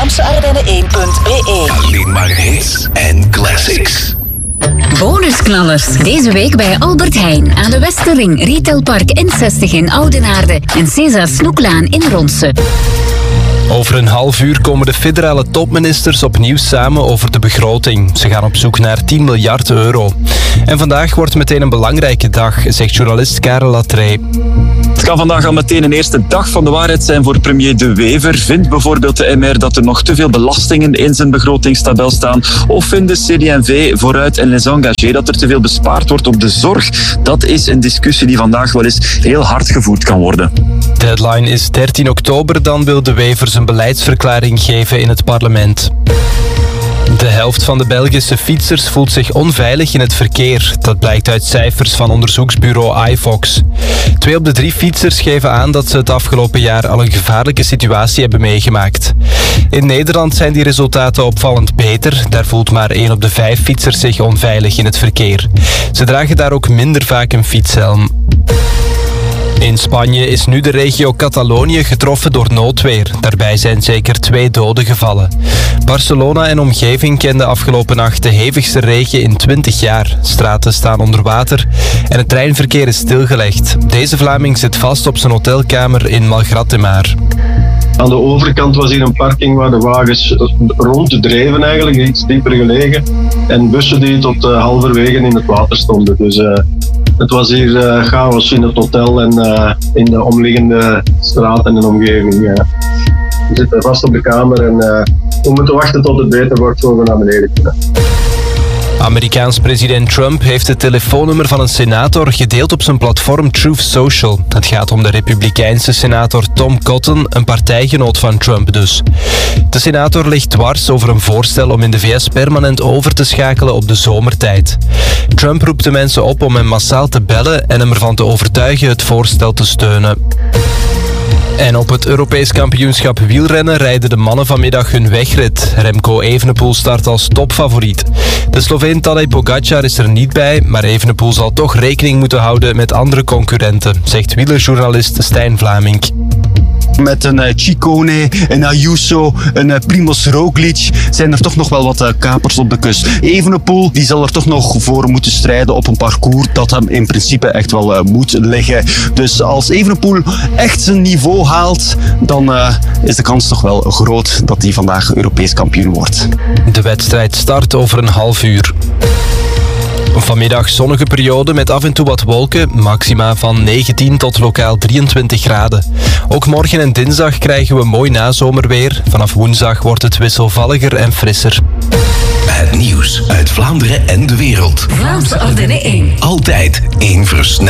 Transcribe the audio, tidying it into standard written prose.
VlamseArdennen1.be. Alleen maar hits en classics. Bonusknallers. Deze week bij Albert Heijn aan de Westerring, Retailpark N60 in Oudenaarde en César Snoeklaan in Ronse. Over een half uur komen de federale topministers opnieuw samen over de begroting. Ze gaan op zoek naar 10 miljard euro. En vandaag wordt meteen een belangrijke dag, zegt journalist Karel Latrey. Het kan vandaag al meteen een eerste dag van de waarheid zijn voor premier De Wever. Vindt bijvoorbeeld de MR dat er nog te veel belastingen in zijn begrotingstabel staan? Of vindt de CD&V vooruit en Les Engagés dat er te veel bespaard wordt op de zorg? Dat is een discussie die vandaag wel eens heel hard gevoerd kan worden. Deadline is 13 oktober, dan wil De Wever zijn beleidsverklaring geven in het parlement. De helft van de Belgische fietsers voelt zich onveilig in het verkeer. Dat blijkt uit cijfers van onderzoeksbureau iVox. 2 op de 3 fietsers geven aan dat ze het afgelopen jaar al een gevaarlijke situatie hebben meegemaakt. In Nederland zijn die resultaten opvallend beter. Daar voelt maar 1 op de 5 fietsers zich onveilig in het verkeer. Ze dragen daar ook minder vaak een fietshelm. In Spanje is nu de regio Catalonië getroffen door noodweer. Daarbij zijn zeker 2 doden gevallen. Barcelona en omgeving kenden afgelopen nacht de hevigste regen in 20 jaar. Straten staan onder water en het treinverkeer is stilgelegd. Deze Vlaming zit vast op zijn hotelkamer in Malgrat de Mar. Aan de overkant was hier een parking waar de wagens ronddreven eigenlijk, iets dieper gelegen. En bussen die tot halverwege in het water stonden. Dus het was hier chaos in het hotel en in de omliggende straten en omgeving. We zitten vast op de kamer en we moeten wachten tot het beter wordt voor we naar beneden kunnen. Amerikaans president Trump heeft het telefoonnummer van een senator gedeeld op zijn platform Truth Social. Het gaat om de republikeinse senator Tom Cotton, een partijgenoot van Trump dus. De senator ligt dwars over een voorstel om in de VS permanent over te schakelen op de zomertijd. Trump roept de mensen op om hem massaal te bellen en hem ervan te overtuigen het voorstel te steunen. En op het Europees kampioenschap wielrennen rijden de mannen vanmiddag hun wegrit. Remco Evenepoel start als topfavoriet. De Sloveen Tadej Pogačar is er niet bij, maar Evenepoel zal toch rekening moeten houden met andere concurrenten, zegt wielerjournalist Stijn Vlamink. Met een Ciccone, een Ayuso, een Primož Roglič zijn er toch nog wel wat kapers op de kust. Evenepoel die zal er toch nog voor moeten strijden op een parcours dat hem in principe echt wel moet liggen. Dus als Evenepoel echt zijn niveau haalt, dan is de kans toch wel groot dat hij vandaag Europees kampioen wordt. De wedstrijd start over een half uur. Vanmiddag zonnige periode met af en toe wat wolken, maxima van 19 tot lokaal 23 graden. Ook morgen en dinsdag krijgen we mooi nazomerweer. Vanaf woensdag wordt het wisselvalliger en frisser. Het nieuws uit Vlaanderen en de wereld. Vlaamse Ardennen 1. Altijd in versnelling.